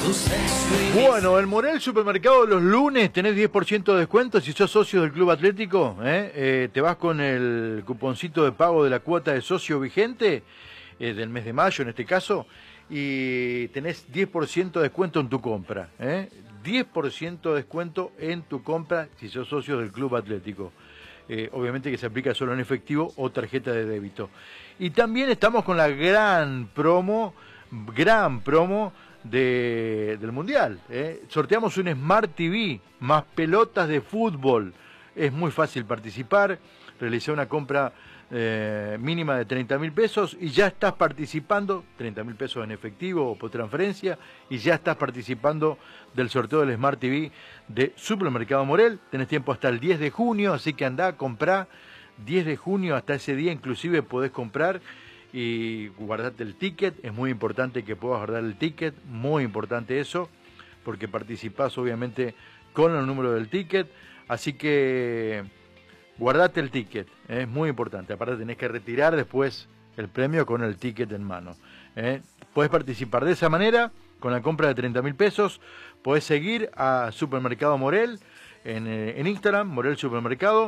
Bueno, el Morel Supermercado los lunes tenés 10% de descuento si sos socio del Club Atlético. Te vas con el cuponcito de pago de la cuota de socio vigente del mes de mayo en este caso y tenés 10% de descuento en tu compra. 10% de descuento en tu compra si sos socio del Club Atlético. Obviamente que se aplica solo en efectivo o tarjeta de débito. Y también estamos con la gran promo del Mundial. Sorteamos un Smart TV más pelotas de fútbol. Es muy fácil participar. Realizar una compra mínima de 30.000 pesos y ya estás participando, 30.000 pesos en efectivo o por transferencia, y ya estás participando del sorteo del Smart TV de Supermercado Morel. Tenés tiempo hasta el 10 de junio, así que andá a comprar. 10 de junio, hasta ese día inclusive podés comprar y guardate el ticket. Es muy importante que puedas guardar el ticket, muy importante eso, porque participás obviamente con el número del ticket, así que guardate el ticket, es muy importante. Aparte tenés que retirar después el premio con el ticket en mano. Podés participar de esa manera con la compra de 30.000 pesos. Podés seguir a Supermercado Morel en Instagram, Morel Supermercado.